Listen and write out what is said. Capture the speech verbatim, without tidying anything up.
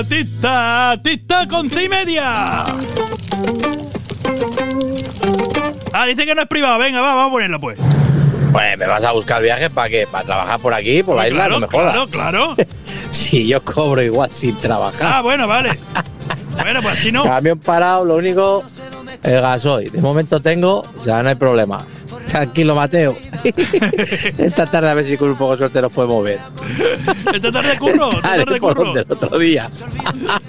Tita, tita con C y media. Ah, dice que no es privado. Venga, va, vamos a ponerlo pues. Pues me vas a buscar viajes para qué, para trabajar por aquí, por la Pues isla, claro, no me jodas. Claro, claro. Si yo cobro igual sin trabajar. Ah, bueno, vale. Bueno, pues así no. Camión parado, lo único, el gasoil. De momento tengo, ya no hay problema. Tranquilo, Mateo. Esta tarde a ver si con un poco de suerte nos podemos ver. Esta tarde curro, esta tarde curro. Del otro día.